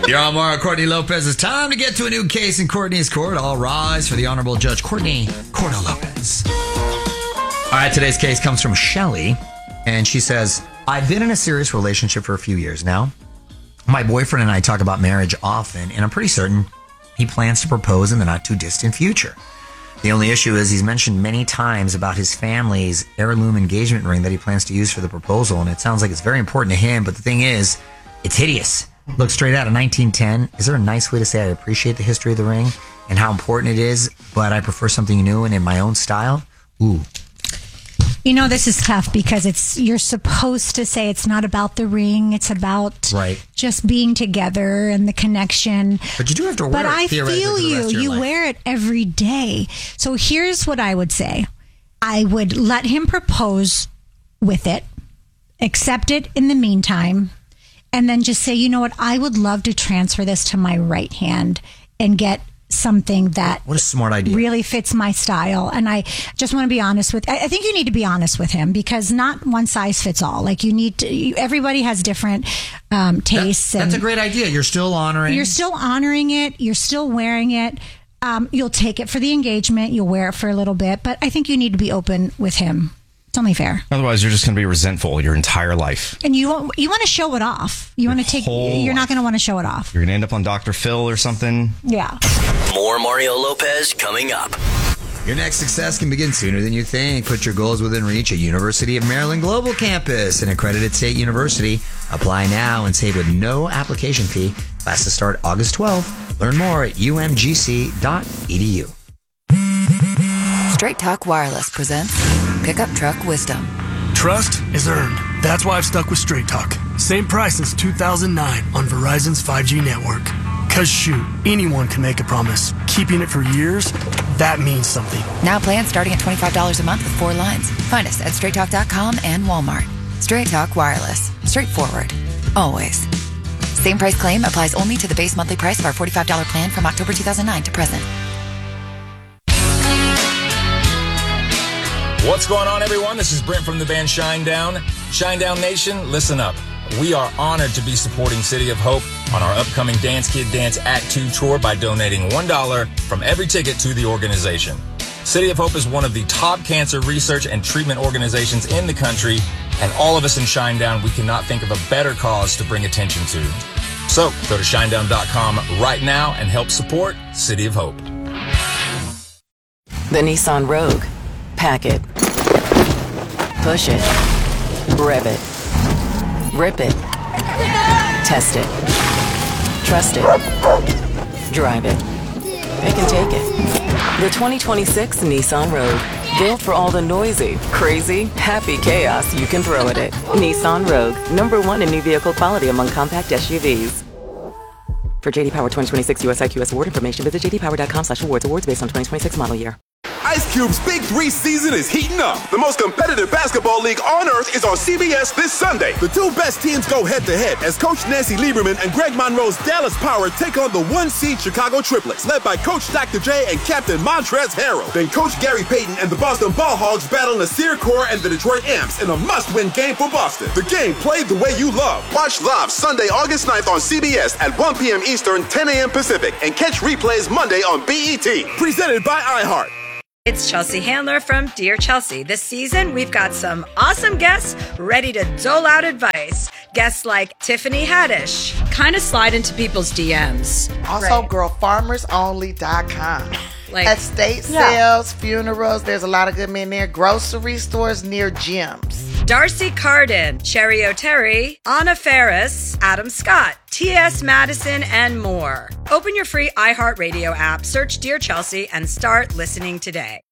You're on Mario Courtney Lopez. It's time to get to a new case in Courtney's court. All rise for the Honorable Judge Courtney Cordo Lopez. All right, today's case comes from Shelly, and she says, I've been in a serious relationship for a few years now. My boyfriend and I talk about marriage often, and I'm pretty certain he plans to propose in the not too distant future. The only issue is he's mentioned many times about his family's heirloom engagement ring that he plans to use for the proposal, and it sounds like it's very important to him, but the thing is, it's hideous. Looks straight out of 1910. Is there a nice way to say I appreciate the history of the ring and how important it is, but I prefer something new and in my own style? Ooh. You know, this is tough because you're supposed to say it's not about the ring. It's about just being together and the connection. But you do have to wear it. But I feel you wear it every day. So here's what I would say. I would let him propose with it, accept it in the meantime, and then just say, you know what, I would love to transfer this to my right hand and get something that what a smart idea really fits my style. And I just want to be honest I think you need to be honest with him, because not one size fits all. Like everybody has different tastes. That's a great idea. You're still honoring it. You're still wearing it. You'll take it for the engagement. You'll wear it for a little bit, but I think you need to be open with him. It's only fair. Otherwise, you're just going to be resentful your entire life. And you want to show it off. You're not going to want to show it off. You're going to end up on Dr. Phil or something. Yeah. More Mario Lopez coming up. Your next success can begin sooner than you think. Put your goals within reach at University of Maryland Global Campus, an accredited state university. Apply now and save with no application fee. Classes start August 12th. Learn more at umgc.edu. Straight Talk Wireless presents Pickup Truck Wisdom. Trust is earned. That's why I've stuck with Straight Talk. Same price since 2009 on Verizon's 5G network. Cause shoot, anyone can make a promise. Keeping it for years, that means something. Now plans starting at $25 a month with 4 lines. Find us at straighttalk.com and Walmart. Straight Talk Wireless. Straightforward. Always. Same price claim applies only to the base monthly price of our $45 plan from October 2009 to present. What's going on, everyone? This is Brent from the band Shinedown. Shinedown Nation, listen up. We are honored to be supporting City of Hope on our upcoming Dance Kid Dance Act 2 tour by donating $1 from every ticket to the organization. City of Hope is one of the top cancer research and treatment organizations in the country, and all of us in Shinedown, we cannot think of a better cause to bring attention to. So go to shinedown.com right now and help support City of Hope. The Nissan Rogue. Pack it. Push it. Rev it. Rip it. Test it. Trust it. Drive it. Pick and take it. The 2026 Nissan Rogue. Built for all the noisy, crazy, happy chaos you can throw at it. Nissan Rogue. #1 in new vehicle quality among compact SUVs. For JD Power 2026 US IQS award information, visit jdpower.com/awards. Awards based on 2026 model year. Ice Cube's Big 3 season is heating up. The most competitive basketball league on earth is on CBS this Sunday. The 2 best teams go head-to-head as Coach Nancy Lieberman and Greg Monroe's Dallas Power take on the 1-seed Chicago Triplets, led by Coach Dr. J and Captain Montrezl Harrell. Then Coach Gary Payton and the Boston Ball Hogs battle Nasir Kaur and the Detroit Amps in a must-win game for Boston. The game played the way you love. Watch live Sunday, August 9th on CBS at 1 p.m. Eastern, 10 a.m. Pacific, and catch replays Monday on BET. Presented by iHeart. It's Chelsea Handler from Dear Chelsea. This season, we've got some awesome guests ready to dole out advice. Guests like Tiffany Haddish. Kind of slide into people's DMs. Also, girlfarmersonly.com. Estate sales, funerals, there's a lot of good men there. Grocery stores near gyms. Darcy Carden, Cherry O'Terry, Anna Ferris, Adam Scott, T.S. Madison, and more. Open your free iHeartRadio app, search Dear Chelsea, and start listening today.